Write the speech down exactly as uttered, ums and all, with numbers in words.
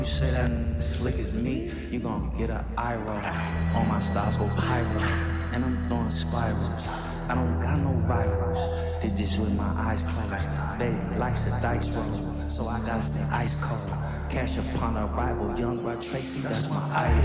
You say that slick as me, you gon' get a eye roll. All my styles go pyro, and I'm throwing spirals. I don't got no rivals, did this with my eyes closed. Baby, life's a dice roll, so I gotta stay ice cold. Cash upon arrival, young bro Tracy, that's my idol.